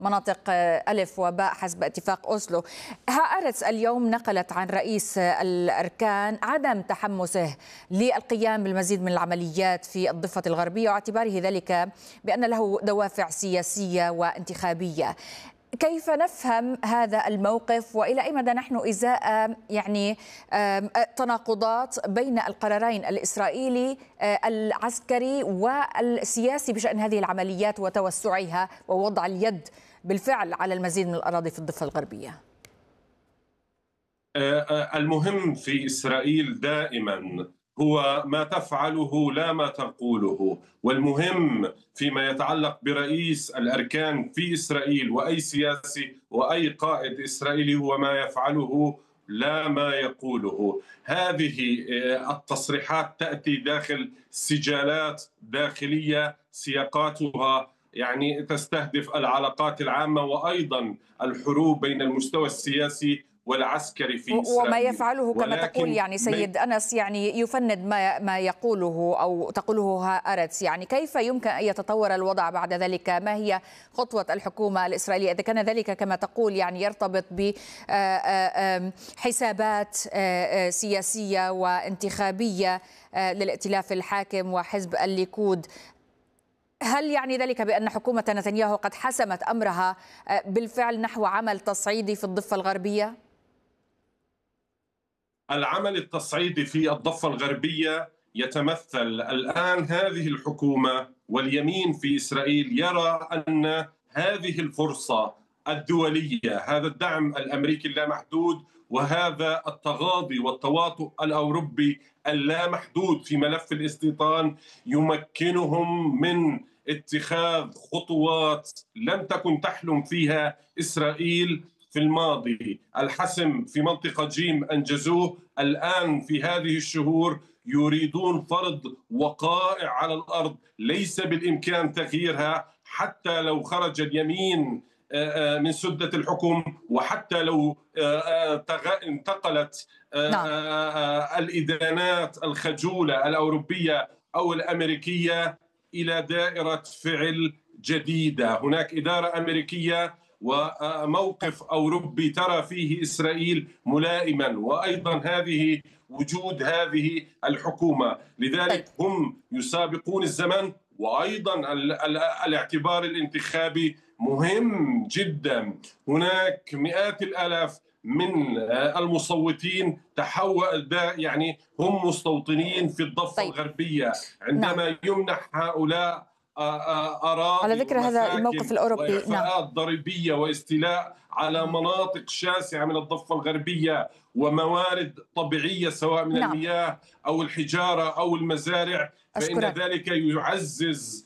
مناطق ألف وباء حسب اتفاق أوسلو. هآرتس اليوم نقلت عن رئيس الأركان عدم تحمسه للقيام بالمزيد من العمليات في الضفة الغربية واعتباره ذلك بأن له دوافع سياسية وانتخابية. كيف نفهم هذا الموقف وإلى أي مدى نحن إزاء تناقضات بين القرارين الإسرائيلي العسكري والسياسي بشأن هذه العمليات وتوسعها ووضع اليد بالفعل على المزيد من الأراضي في الضفة الغربية؟ المهم في إسرائيل دائما هو ما تفعله لا ما تقوله، والمهم فيما يتعلق برئيس الأركان في إسرائيل وأي سياسي وأي قائد إسرائيلي هو ما يفعله لا ما يقوله. هذه التصريحات تأتي داخل سجالات داخلية سياقاتها يعني تستهدف العلاقات العامة وأيضا الحروب بين المستوى السياسي والعسكري في إسرائيل. وما يفعله كما تقول يعني سيد أنس يعني يفند ما يقوله أو تقوله هآرتس. يعني كيف يمكن أن يتطور الوضع بعد ذلك؟ ما هي خطوة الحكومة الإسرائيلية إذا كان ذلك كما تقول يعني يرتبط بحسابات سياسية وانتخابية للائتلاف الحاكم وحزب الليكود؟ هل يعني ذلك بأن حكومة نتنياهو قد حسمت أمرها بالفعل نحو عمل تصعيدي في الضفة الغربية؟ العمل التصعيدي في الضفة الغربية يتمثل الآن هذه الحكومة واليمين في إسرائيل يرى أن هذه الفرصة الدولية، هذا الدعم الأمريكي اللامحدود وهذا التغاضي والتواطؤ الأوروبي اللامحدود في ملف الاستيطان يمكنهم من اتخاذ خطوات لم تكن تحلم فيها إسرائيل في الماضي. الحسم في منطقة جيم أنجزوه، الآن في هذه الشهور يريدون فرض وقائع على الأرض ليس بالإمكان تغييرها حتى لو خرج اليمين من سدة الحكم وحتى لو انتقلت الإدانات الخجولة الأوروبية أو الأمريكية إلى دائرة فعل جديدة. هناك إدارة أمريكية وموقف أوروبي ترى فيه إسرائيل ملائما، وأيضا وجود هذه الحكومة، لذلك هم يسابقون الزمن. وأيضا الاعتبار الانتخابي مهم جدا. هناك مئات الآلاف من المصوتين يعني هم مستوطنين في الضفة الغربية. عندما يمنح هؤلاء أراضي على ذكر هذا الموقف الأوروبي وإعفاءات ضريبية واستيلاء على مناطق شاسعة من الضفة الغربية وموارد طبيعية سواء من المياه أو الحجارة أو المزارع، فإن ذلك يعزز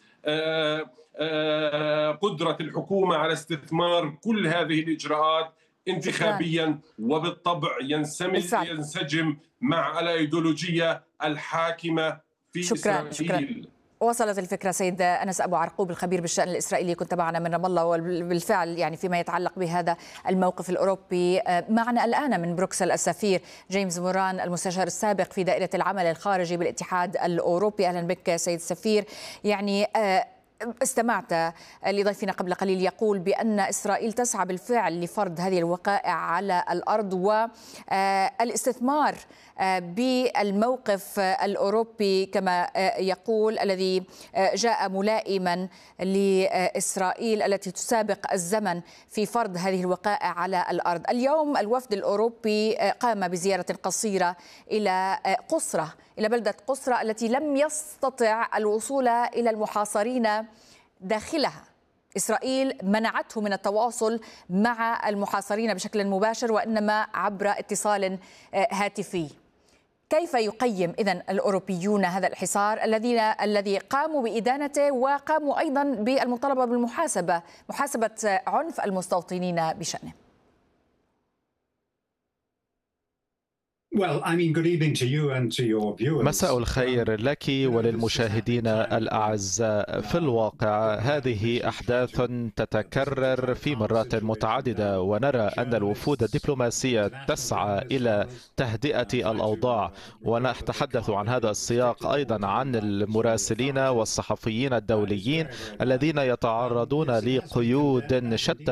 قدرة الحكومة على استثمار كل هذه الإجراءات انتخابيا وبالطبع ينسجم مع الأيديولوجية الحاكمة في إسرائيل. وصلت الفكرة. سيد أنس أبو عرقوب الخبير بالشأن الإسرائيلي كنت معنا من رام الله، وبالفعل يعني فيما يتعلق بهذا الموقف الأوروبي معنا الآن من بروكسل السفير جيمس موران المستشار السابق في دائرة العمل الخارجي بالاتحاد الأوروبي. أهلا بك سيد السفير. يعني استمعت لضيفنا قبل قليل يقول بأن إسرائيل تسعى بالفعل لفرض هذه الوقائع على الأرض والاستثمار بالموقف الأوروبي كما يقول الذي جاء ملائما لإسرائيل التي تسابق الزمن في فرض هذه الوقائع على الأرض. اليوم الوفد الأوروبي قام بزيارة قصيرة إلى قصرة، إلى بلدة قصرة التي لم يستطع الوصول إلى المحاصرين داخلها. إسرائيل منعته من التواصل مع المحاصرين بشكل مباشر وإنما عبر اتصال هاتفي. كيف يقيم إذن الأوروبيون هذا الحصار الذي قاموا بإدانته وقاموا أيضا بالمطالبة بالمحاسبة عنف المستوطنين بشأنه؟ مساء الخير لك وللمشاهدين الأعزاء. في الواقع هذه أحداث تتكرر في مرات متعددة، ونرى أن الوفود الدبلوماسية تسعى إلى تهدئة الأوضاع، ونتحدث عن هذا السياق أيضا عن المراسلين والصحفيين الدوليين الذين يتعرضون لقيود شتى